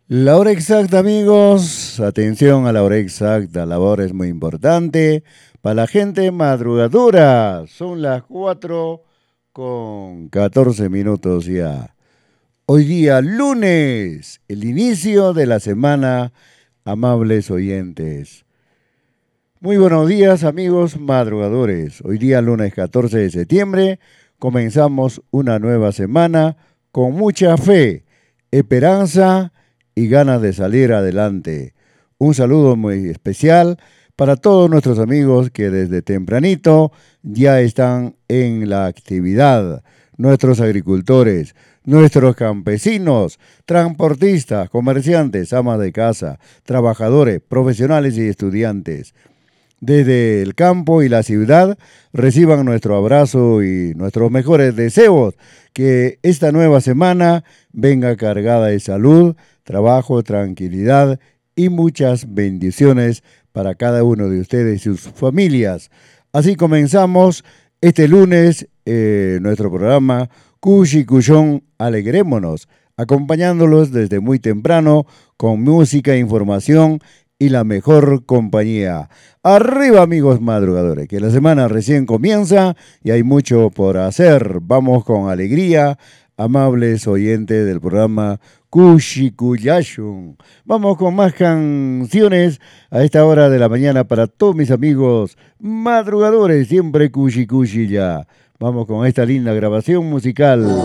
La hora exacta, amigos. Atención a la hora exacta. La hora es muy importante para la gente madrugadora. Son las 4 con 14 minutos ya. Hoy día, lunes, el inicio de la semana, amables oyentes. Muy buenos días, amigos madrugadores. Hoy día, lunes 14 de septiembre, comenzamos una nueva semana con mucha fe, esperanza y ganas de salir adelante. Un saludo muy especial para todos nuestros amigos que desde tempranito ya están en la actividad. Nuestros agricultores, nuestros campesinos, transportistas, comerciantes, amas de casa, trabajadores, profesionales y estudiantes desde el campo y la ciudad, reciban nuestro abrazo y nuestros mejores deseos. Que esta nueva semana venga cargada de salud, trabajo, tranquilidad y muchas bendiciones para cada uno de ustedes y sus familias. Así comenzamos este lunes nuestro programa Cushi Cushón Alegrémonos, acompañándolos desde muy temprano con música, información y la mejor compañía. Arriba, amigos madrugadores, que la semana recién comienza y hay mucho por hacer. Vamos con alegría, amables oyentes del programa Cushicuyashun. Vamos con más canciones a esta hora de la mañana para todos mis amigos madrugadores, siempre Cushi ya. Vamos con esta linda grabación musical.